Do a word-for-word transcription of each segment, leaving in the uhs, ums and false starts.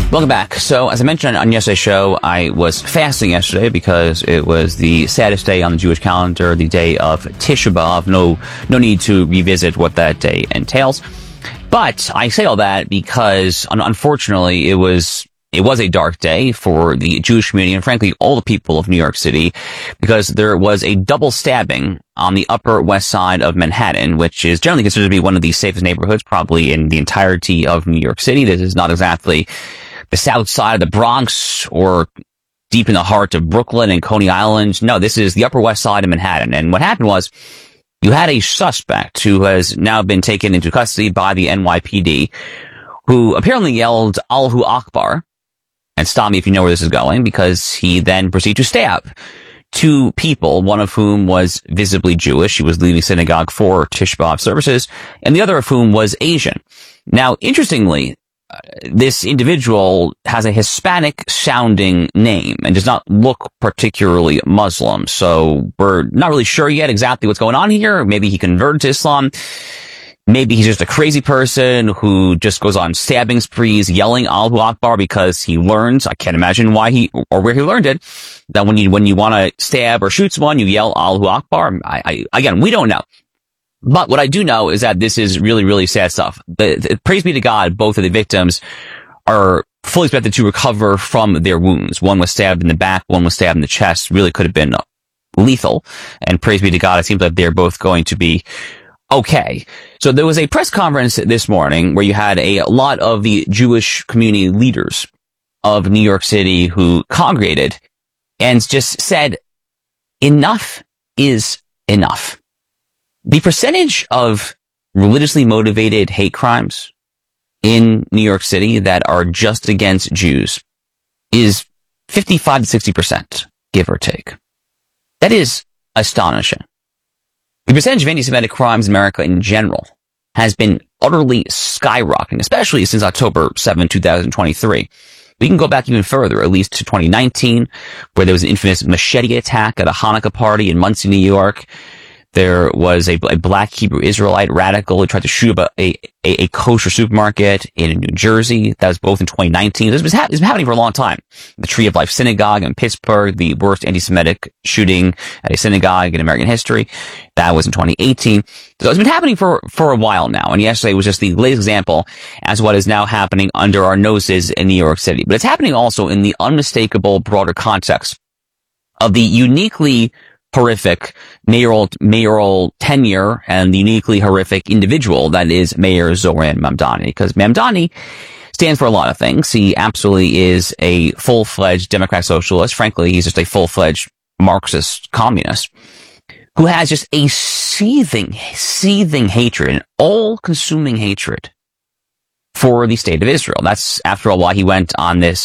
Welcome back. So, as I mentioned on yesterday's show, I was fasting yesterday because it was the saddest day on the Jewish calendar, the day of Tisha B'Av. No, no need to revisit what that day entails. But I say all that because, unfortunately, it was it was a dark day for the Jewish community and, frankly, all the people of New York City, because there was a double stabbing on the Upper West Side of Manhattan, which is generally considered to be one of the safest neighborhoods, probably in the entirety of New York City. This is not exactly the south side of the Bronx or deep in the heart of Brooklyn and Coney Island. No, this is the Upper West Side of Manhattan. And what happened was you had a suspect who has now been taken into custody by the N Y P D, who apparently yelled Allahu Akbar. And stop me if you know where this is going, because he then proceeded to stab two people, one of whom was visibly Jewish. He was leaving synagogue for Tisha B'Av services, and the other of whom was Asian. Now, interestingly, Uh, this individual has a Hispanic-sounding name and does not look particularly Muslim. So we're not really sure yet exactly what's going on here. Maybe he converted to Islam. Maybe he's just a crazy person who just goes on stabbing sprees, yelling Allahu Akbar because he learns. I can't imagine why he or where he learned it. That when you when you want to stab or shoot someone, you yell Allahu Akbar. I, I, again, we don't know. But what I do know is that this is really, really sad stuff. The, the, praise be to God, both of the victims are fully expected to recover from their wounds. One was stabbed in the back, one was stabbed in the chest. Really could have been lethal. And praise be to God, it seems like they're both going to be okay. So there was a press conference this morning where you had a lot of the Jewish community leaders of New York City who congregated and just said, enough is enough. The percentage of religiously motivated hate crimes in New York City that are just against Jews is fifty-five to sixty percent, give or take. That is astonishing. The percentage of anti-Semitic crimes in America in general has been utterly skyrocketing, especially since October seventh, twenty twenty-three. We can go back even further, at least to twenty nineteen, where there was an infamous machete attack at a Hanukkah party in Muncie, New York. There was a, a black Hebrew Israelite radical who tried to shoot up a, a, a kosher supermarket in New Jersey. That was both in twenty nineteen. This was, ha- this was happening for a long time. The Tree of Life Synagogue in Pittsburgh, the worst anti-Semitic shooting at a synagogue in American history. That was in twenty eighteen. So it's been happening for, for a while now. And yesterday was just the latest example as to what is now happening under our noses in New York City. But it's happening also in the unmistakable broader context of the uniquely horrific mayoral mayoral tenure and the uniquely horrific individual that is Mayor Zohran Mamdani. Because Mamdani stands for a lot of things. He absolutely is a full-fledged Democrat socialist. Frankly, he's just a full-fledged Marxist communist who has just a seething, seething hatred, an all-consuming hatred for the state of Israel. That's, after all, why he went on this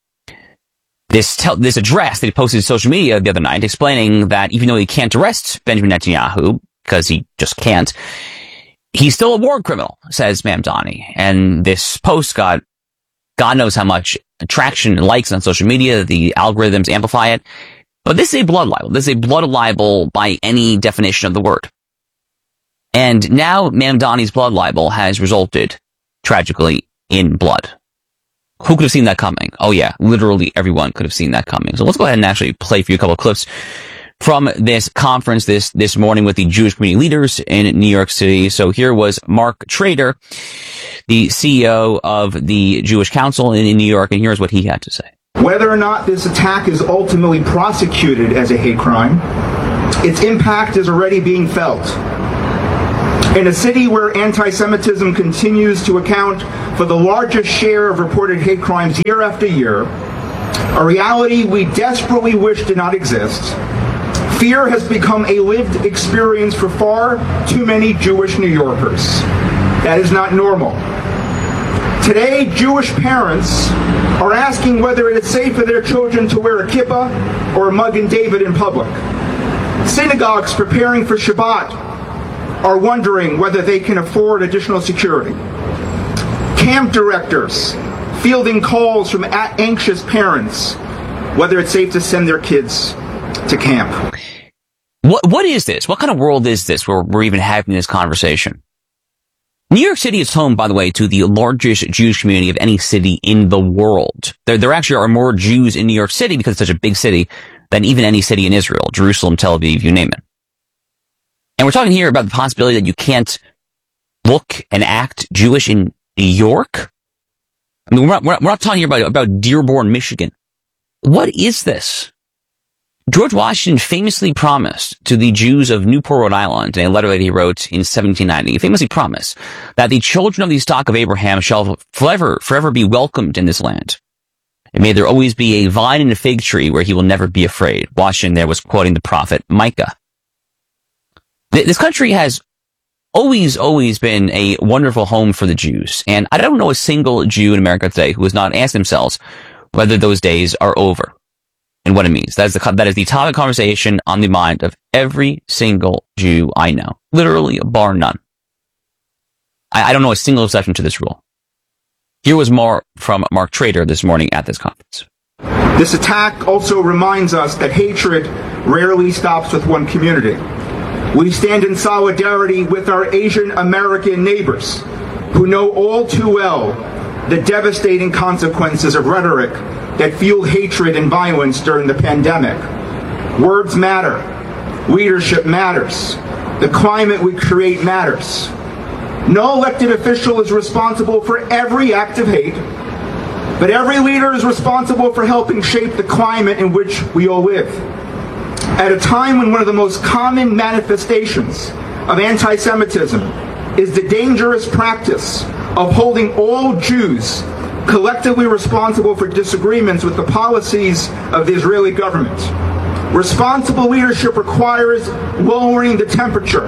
This tel- this address that he posted to social media the other night, explaining that even though he can't arrest Benjamin Netanyahu, because he just can't, he's still a war criminal, says Mamdani. And this post got God knows how much traction and likes on social media. The algorithms amplify it. But this is a blood libel. This is a blood libel by any definition of the word. And now Mamdani's blood libel has resulted, tragically, in blood. Who could have seen that coming? Oh yeah, literally everyone could have seen that coming. So let's go ahead and actually play for you a couple of clips from this conference this, this morning with the Jewish community leaders in New York City. So here was Mark Trader, the C E O of the Jewish Council in, in New York, and here's what he had to say. Whether or not this attack is ultimately prosecuted as a hate crime, its impact is already being felt. In a city where anti-Semitism continues to account for the largest share of reported hate crimes year after year, a reality we desperately wish did not exist, fear has become a lived experience for far too many Jewish New Yorkers. That is not normal. Today, Jewish parents are asking whether it is safe for their children to wear a kippah or a Magen David in public. Synagogues preparing for Shabbat are wondering whether they can afford additional security. Camp directors fielding calls from anxious parents whether it's safe to send their kids to camp. What What is this? What kind of world is this where we're even having this conversation? New York City is home, by the way, to the largest Jewish community of any city in the world. There, there actually are more Jews in New York City because it's such a big city than even any city in Israel, Jerusalem, Tel Aviv, you name it. And we're talking here about the possibility that you can't look and act Jewish in New York. I mean, we're not, we're not, we're not talking here about, about Dearborn, Michigan. What is this? George Washington famously promised to the Jews of Newport, Rhode Island, in a letter that he wrote in seventeen ninety, he famously promised that the children of the stock of Abraham shall forever, forever be welcomed in this land. And may there always be a vine and a fig tree where he will never be afraid. Washington there was quoting the prophet Micah. This country has always, always been a wonderful home for the Jews. And I don't know a single Jew in America today who has not asked themselves whether those days are over and what it means. That is the, that is the topic of conversation on the mind of every single Jew I know. Literally, bar none. I, I don't know a single exception to this rule. Here was more from Mark Trader this morning at this conference. This attack also reminds us that hatred rarely stops with one community. We stand in solidarity with our Asian American neighbors who know all too well the devastating consequences of rhetoric that fueled hatred and violence during the pandemic. Words matter. Leadership matters. The climate we create matters. No elected official is responsible for every act of hate, but every leader is responsible for helping shape the climate in which we all live. At a time when one of the most common manifestations of anti-Semitism is the dangerous practice of holding all Jews collectively responsible for disagreements with the policies of the Israeli government. Responsible leadership requires lowering the temperature,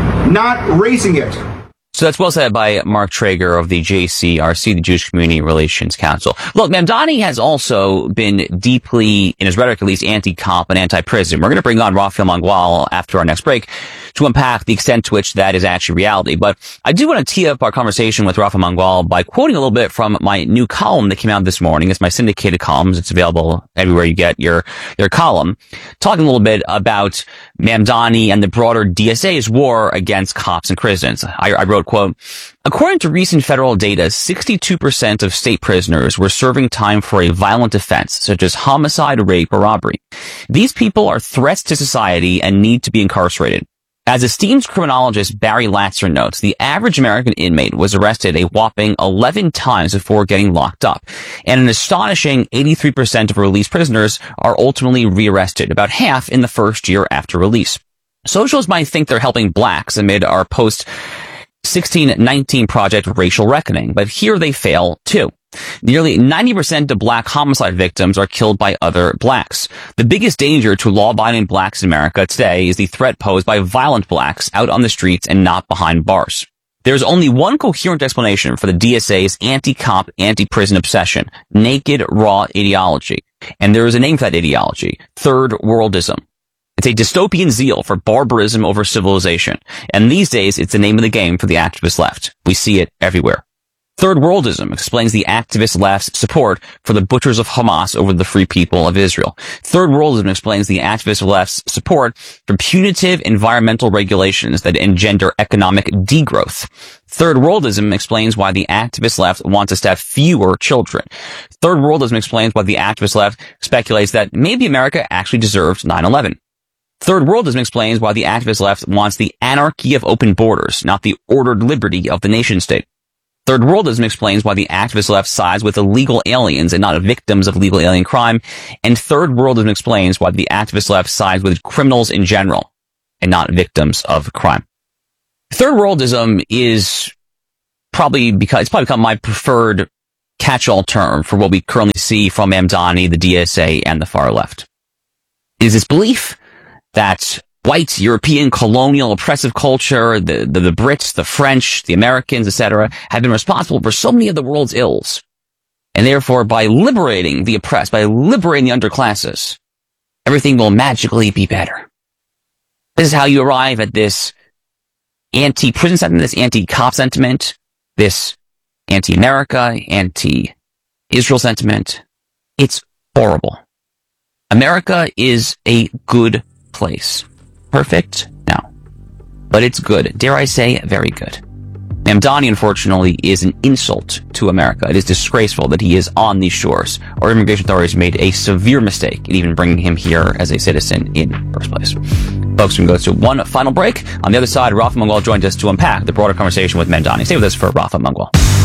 not raising it. So that's well said by Mark Traeger of the J C R C, the Jewish Community Relations Council. Look, Mamdani has also been deeply, in his rhetoric at least, anti-cop and anti-prison. We're going to bring on Raphael Mangual after our next break to unpack the extent to which that is actually reality. But I do want to tee up our conversation with Raphael Mangual by quoting a little bit from my new column that came out this morning. It's my syndicated columns. It's available everywhere you get your, your column. Talking a little bit about Mamdani and the broader D S A's war against cops and prisons. I, I wrote, quote, according to recent federal data, sixty-two percent of state prisoners were serving time for a violent offense, such as homicide, rape, or robbery. These people are threats to society and need to be incarcerated. As esteemed criminologist Barry Latzer notes, the average American inmate was arrested a whopping eleven times before getting locked up, and an astonishing eighty-three percent of released prisoners are ultimately rearrested, about half in the first year after release. Socialists might think they're helping blacks amid our post sixteen nineteen Project Racial Reckoning, but here they fail too. Nearly ninety percent of black homicide victims are killed by other blacks. The biggest danger to law-abiding blacks in America today is the threat posed by violent blacks out on the streets and not behind bars. There's only one coherent explanation for the D S A's anti-cop, anti-prison obsession: naked, raw ideology. And there is a name for that ideology: third worldism. It's a dystopian zeal for barbarism over civilization. And these days, it's the name of the game for the activist left. We see it everywhere. Third worldism explains the activist left's support for the butchers of Hamas over the free people of Israel. Third worldism explains the activist left's support for punitive environmental regulations that engender economic degrowth. Third worldism explains why the activist left wants us to have fewer children. Third worldism explains why the activist left speculates that maybe America actually deserved nine eleven. Third worldism explains why the activist left wants the anarchy of open borders, not the ordered liberty of the nation state. Third worldism explains why the activist left sides with illegal aliens and not victims of legal alien crime. And third worldism explains why the activist left sides with criminals in general and not victims of crime. Third worldism is probably because it's probably become my preferred catch-all term for what we currently see from Mamdani, the D S A, and the far left. It is this belief that white European colonial oppressive culture, the, the, the Brits, the French, the Americans, et cetera, have been responsible for so many of the world's ills. And therefore, by liberating the oppressed, by liberating the underclasses, everything will magically be better. This is how you arrive at this anti-prison sentiment, this anti-cop sentiment, this anti-America, anti-Israel sentiment. It's horrible. America is a good place. Perfect? No. But it's good. Dare I say, very good. Mamdani, unfortunately, is an insult to America. It is disgraceful that he is on these shores. Our immigration authorities made a severe mistake in even bringing him here as a citizen in the first place. Folks, we can go to one final break. On the other side, Rafa Mungwal joined us to unpack the broader conversation with Mamdani. Stay with us for Rafa Mungwal.